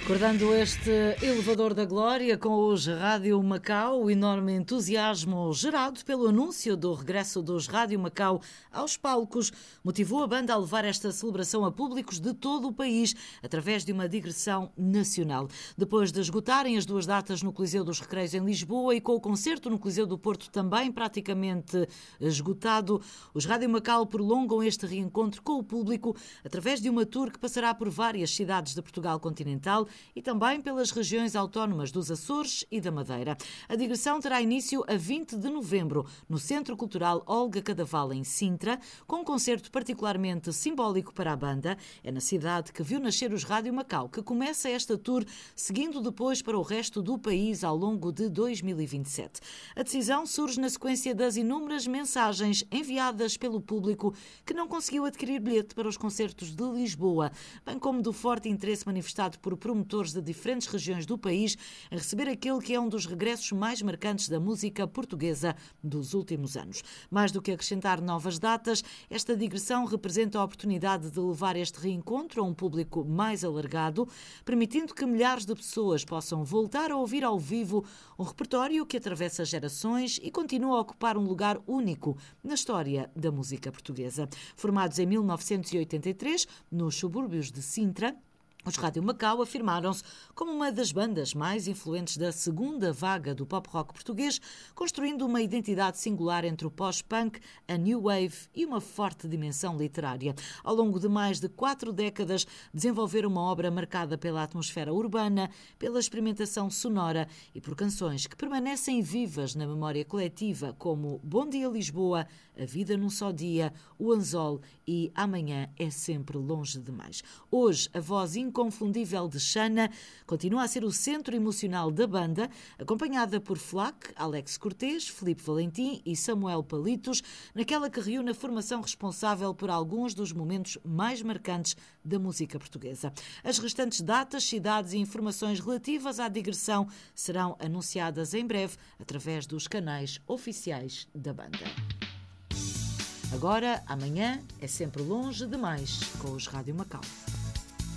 Recordando este elevador da glória com os Rádio Macau, o enorme entusiasmo gerado pelo anúncio do regresso dos Rádio Macau aos palcos motivou a banda a levar esta celebração a públicos de todo o país através de uma digressão nacional. Depois de esgotarem as duas datas no Coliseu dos Recreios em Lisboa e com o concerto no Coliseu do Porto também praticamente esgotado, os Rádio Macau prolongam este reencontro com o público através de uma tour que passará por várias cidades de Portugal continental e também pelas regiões autónomas dos Açores e da Madeira. A digressão terá início a 20 de novembro no Centro Cultural Olga Cadaval, em Sintra, com um concerto particularmente simbólico para a banda. É na cidade que viu nascer os Rádio Macau que começa esta tour, seguindo depois para o resto do país ao longo de 2027. A decisão surge na sequência das inúmeras mensagens enviadas pelo público que não conseguiu adquirir bilhete para os concertos de Lisboa, bem como do forte interesse manifestado por promotores de diferentes regiões do país em receber aquele que é um dos regressos mais marcantes da música portuguesa dos últimos anos. Mais do que acrescentar novas datas, esta digressão representa a oportunidade de levar este reencontro a um público mais alargado, permitindo que milhares de pessoas possam voltar a ouvir ao vivo um repertório que atravessa gerações e continua a ocupar um lugar único na história da música portuguesa. Formados em 1983, nos subúrbios de Sintra, os Rádio Macau afirmaram-se como uma das bandas mais influentes da segunda vaga do pop-rock português, construindo uma identidade singular entre o pós-punk, a new wave e uma forte dimensão literária. Ao longo de mais de 4 décadas, desenvolveram uma obra marcada pela atmosfera urbana, pela experimentação sonora e por canções que permanecem vivas na memória coletiva, como Bom Dia Lisboa, A Vida Num Só Dia, O Anzol e Amanhã é Sempre Longe Demais. Hoje, a voz inconfundível de Xana continua a ser o centro emocional da banda, acompanhada por Flac, Alex Cortês, Filipe Valentim e Samuel Palitos, naquela que reúne a formação responsável por alguns dos momentos mais marcantes da música portuguesa. As restantes datas, cidades e informações relativas à digressão serão anunciadas em breve através dos canais oficiais da banda. Agora, amanhã é sempre longe demais com os Rádio Macau.